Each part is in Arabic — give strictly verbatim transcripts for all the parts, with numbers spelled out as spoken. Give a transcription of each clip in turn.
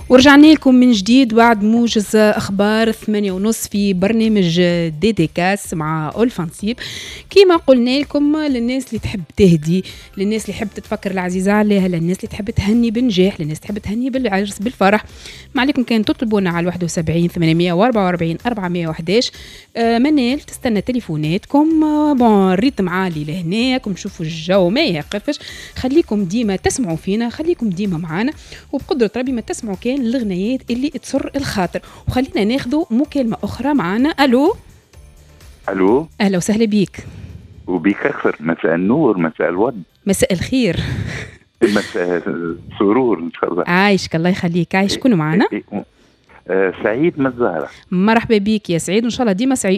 ورجعنا لكم من جديد بعد موجز أخبار ثمانية ونص في برنامج ديديكاس مع أولفانسيب. كيما قلنا لكم للناس اللي تحب تهدي، للناس اللي تحب تتفكر العزيزة عليها، للناس اللي تحب تهني بنجاح، للناس تحب تهني بالعرس بالفرح، ما عليكم كان تطلبونا على واحد وسبعين ثمانمائة وأربعة وأربعين أربعمائة وأحد عشر. آه منال تستنى تليفوناتكم. آه بون الريتم عالي لهنا، كم تشوفوا الجو ما يقفش، خليكم ديما تسمعوا فينا، خليكم ديما معانا، وبقدرة ربي ما تسمعوا كان الغنيات اللي تسر الخاطر. وخلينا ناخذوا مكالمة أخرى معنا. ألو ألو، أهلا وسهلا بيك. وبيك أكثر. مساء النور، مساء الورد، مساء الخير، مساء السرور إن شاء الله. عايشك الله يخليك. عايش شكون معنا؟ آه سعيد من الزهرة. مرحبا بيك يا سعيد، وإن شاء الله ديما سعيد.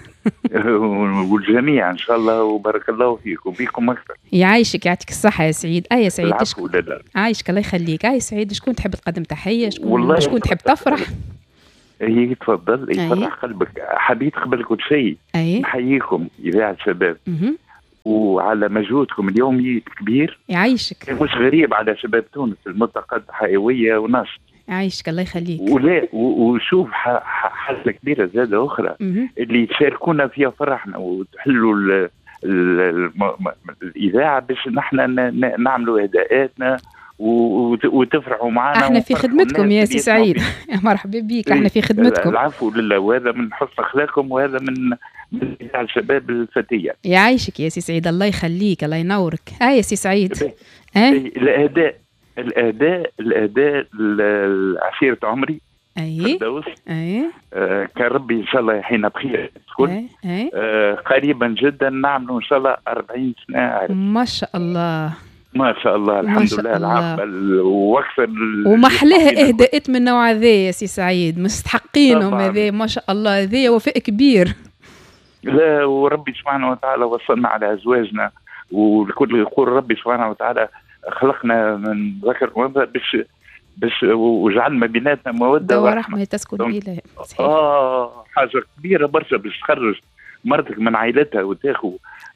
والجميع إن شاء الله، وبارك الله فيك وبيكم أكثر. يعيشك يعطيك الصحة يا سعيد. أي يا سعيد، العفو لله. عايشك الله يخليك. أي سعيد، شكون تحب تقدم تحية؟ شكون شكون تحب تفرح؟ هي تفضل يفرح قلبك. حبيت قبل كل شيء نحييكم إذاعة شباب وعلى مجهودكم اليومي الكبير. يعيشك. مش غريب على شباب تونس، الملتقى حيوية ونشط. عايشك الله يخليك. ولا وشوف حاجة كبيرة زادة أخرى اللي تشاركونا فيها فرحنا وتحلوا ال ال الإذاعة باش نحن نعملوا إهداءاتنا وتفرحوا معنا. احنا في خدمتكم يا سي سعيد. مرحبا بك، احنا في خدمتكم. العفو لله، وهذا من حسن اخلاقكم، وهذا من من الشباب الفتية. يعيشك يا سي سعيد، الله يخليك، الله ينورك. اه يا سي سعيد. اه الاداء الاداء الاداء عشيرة عمري. اي اي آه كان ربي ان شاء الله يحيينا بخير الكل. آه قريبا جدا نعملوا ان شاء الله أربعين سنة. ما شاء الله ما شاء الله، الحمد لله. العقبة واكثر ومحلها اهداءات من نوع ذا يا سي سعيد، مستحقينهم هذا ما شاء الله. هذا وفاء كبير. لا، وربي سبحانه وتعالى وصلنا على ازواجنا، والكل يقول ربي سبحانه وتعالى خلقنا من ذكر وانثى باش باش وجعل ما بيناتنا موده ورحمه تسكن اليها. اه حاجه كبيره برشا باش تخرج مرتك من عائلتها وتاخذ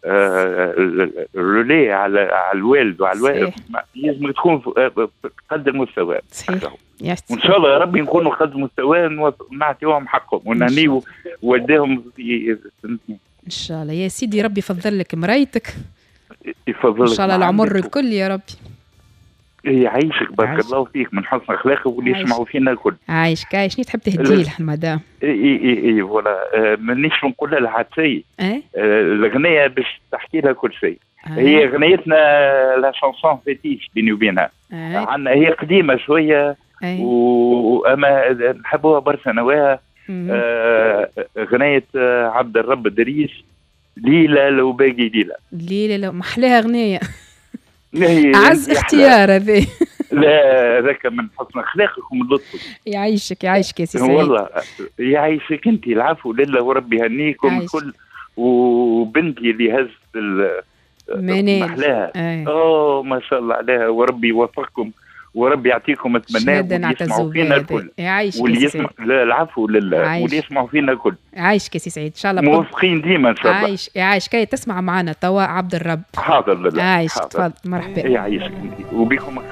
الرولي على على الوالد وعلى الوالد، لازم تكون قد المستوى. صحيح. وان شاء الله يا ربي نكونوا قد المستوى ونعطيهم حقهم ونهنيوا والديهم في ان شاء الله يا سيدي. ربي يفضل لك مرايتك، يفضل ان شاء الله العمر الكل يا ربي. يعيشك بارك الله فيك، من حسن اخلاقك واللي يسمعوا فينا الكل. عايشك. عايش شنو تحب تهدي لها المدام؟ اي اي اي فوالا. آه مانيش نقول لها حتى شيء. آه الاغنيه باش تحكي لها كل شيء. آه. هي اغنيتنا لا شانسون فيتيش بيني وبينها. آه. عندنا هي قديمه شويه. آه. واما نحبوها برشا نواها. آه اغنيه عبد الرب دريس، ليلى لو باقي ليلى. ليلى لو محلاها اغنيه. عز اختيار هذا. لا، هذاك من حسن اخلاقك ومن لطفك. يعيشك يعيشك يا سي سعيد. والله يعيشك انت. العفو لله، وربي يهنيكم الكل. وبنتي اللي هزت محلاها، اه ما شاء الله عليها، وربي يوفقكم وربي يعطيكم اتمنى ويسمعوا فينا الكل. يعيشك واللي يسمع. لا العفو لله، واللي يسمعوا فينا الكل. عايشك يا سي سعيد ان شاء الله. موفقين ديما ان شاء الله. عايش يعيشك. كي تسمع معنا توا عبد الرب. حاضر لله. عايشك. تفضل. مرحبا. يعيشك وبيكم.